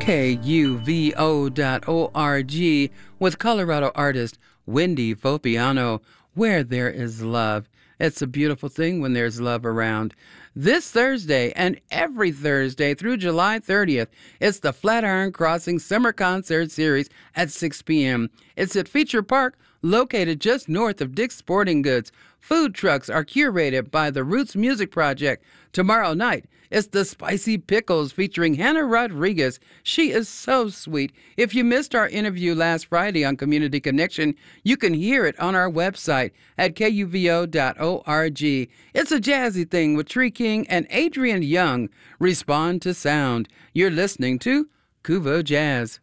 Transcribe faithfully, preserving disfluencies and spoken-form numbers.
K U V O dot org with Colorado artist Wendy Fopiano, Where There Is Love. It's a beautiful thing when there's love around. This Thursday and every Thursday through July thirtieth, it's the Flatiron Crossing Summer Concert Series at six p.m. It's at Feature Park, located just north of Dick's Sporting Goods. Food trucks are curated by the Roots Music Project. Tomorrow night, it's the Spicy Pickles featuring Hannah Rodriguez. She is so sweet. If you missed our interview last Friday on Community Connection, you can hear it on our website at K U V O dot org. It's a jazzy thing with Tree King and Adrian Young. Respond to sound. You're listening to Kuvo Jazz.